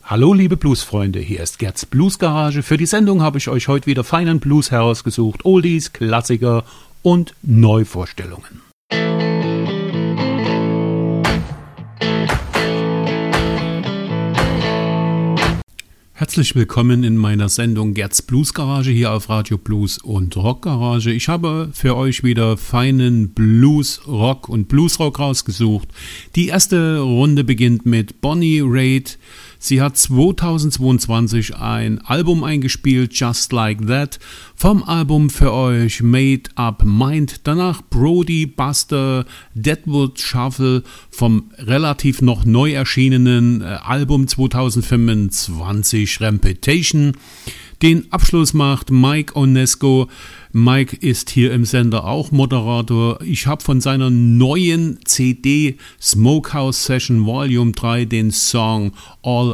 Hallo liebe Bluesfreunde, hier ist Gerds Bluesgarage. Für die Sendung habe ich euch heute wieder feinen Blues herausgesucht, Oldies, Klassiker und Neuvorstellungen. Herzlich willkommen in meiner Sendung Gerds Bluesgarage hier auf Radio Blues und Rock Garage. Ich habe für euch wieder feinen Blues, Rock und Bluesrock rausgesucht. Die erste Runde beginnt mit Bonnie Raitt. Sie hat 2022 ein Album eingespielt, Just Like That. Vom Album für euch Made Up Mind. Danach Brody Buster Deadwood Shuffle vom relativ noch neu erschienenen Album 2025 Reputation. Den Abschluss macht Mike Onesco. Mike ist hier im Sender auch Moderator. Ich habe von seiner neuen CD Smokehouse Session Volume 3 den Song All